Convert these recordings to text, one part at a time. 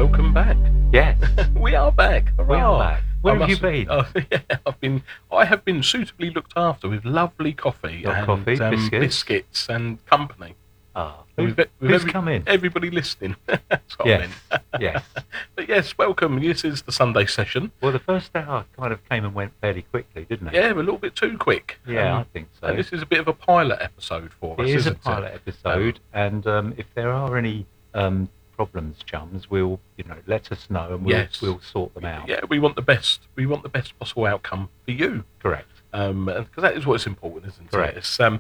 welcome back. Yes, We are back. we Hurrah. are back. Where I have you must- been? Oh, yeah, I have been suitably looked after with lovely coffee Got and coffee, biscuits and company. Who's come in? Everybody listening. That's what I Yes, meant. yes. But yes, welcome. This is the Sunday session. Well, the first hour kind of came and went fairly quickly, didn't it? Yeah, we're a little bit too quick. Yeah, I think so. And this is a bit of a pilot episode for us, It is a isn't it? pilot episode, and if there are any problems, chums, we'll let us know, and Yes. we'll sort them out. Yeah, we want the best. We want the best possible outcome for you. Correct. Because that is what's important, isn't Correct. it?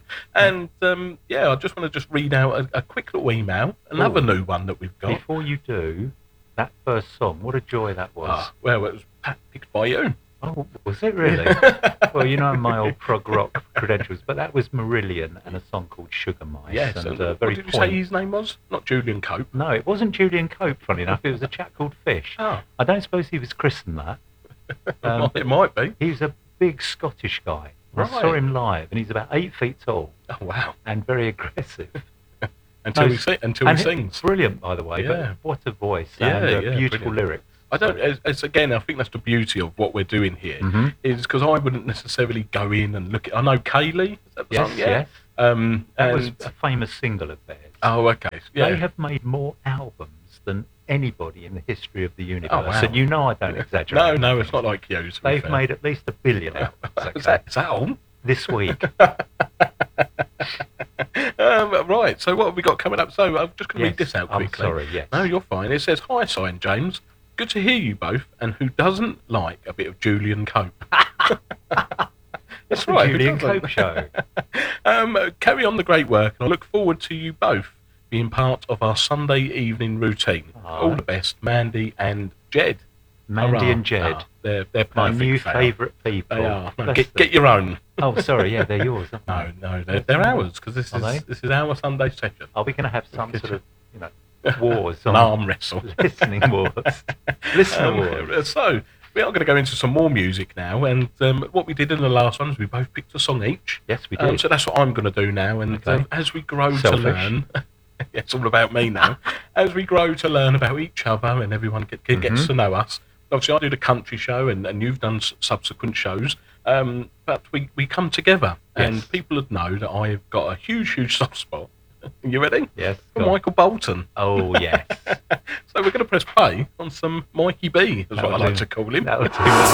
I just want to read out a quick little email, another Ooh. new one that we've got. Before you do, that first song, what a joy that was. Well, it was picked by you. Oh, was it really? Well, my old prog rock credentials, but that was Marillion and a song called Sugar Mice. Yes, and and very what did you say his name was? Not Julian Cope. No, it wasn't Julian Cope, funny enough. It was a chap called Fish. Oh, I don't suppose he was christened that. it might be. He was a big Scottish guy. I Right. saw him live, and he's about 8 feet tall Oh, wow. and very aggressive. Until No, he sings. Brilliant, by the way. Yeah. But what a voice Yeah, and yeah, beautiful brilliant. lyrics. I don't. Again, I think that's the beauty of what we're doing here. Mhm. Is because I wouldn't necessarily go in and look at. I know Kaylee. Is that the Yes, song? Yeah. yes. That was And a famous single of theirs. oh, okay. Yeah. They have made more albums than anybody in the history of the universe. Oh, wow. And I don't exaggerate. No, it's not like you. to be They've fair. made at least 1 billion albums Is that all? this week. Right, so what have we got coming up? So I'm just going to read this out I'm quickly. sorry, yes. No, you're fine. It says, "Hi, Si and James. Good to hear you both. And who doesn't like a bit of Julian Cope?" That's The right. who Julian doesn't? Cope Show. Carry on the great work, and I look forward to you both being part of our Sunday evening routine. Ah. All the best, Mandy and Jed. Mandy Hurrah. and Jed. They're My perfect. new they are. favourite people. They are. No, Bless get them. your own. Oh, sorry, yeah, they're yours. Aren't No, they? they're ours because this Are they? is our Sunday session. Are we going to have some sort of, wars An on arm wrestle. listening wars? Listener wars. So we are going to go into some more music now, and what we did in the last one is we both picked a song each. Yes, we did. So that's what I'm going to do now, and Okay. as we grow Selfish. to learn, it's all about me now. As we grow to learn about each other, and everyone gets Mm-hmm. to know us. Obviously, I do the country show, and you've done subsequent shows. But we come together, and Yes. people would know that I've got a huge soft spot. You ready? Yes. For go on. Michael Bolton. Oh, yes. So we're going to press play on some Mikey B, is what I That'll like do. to call him. That'll do.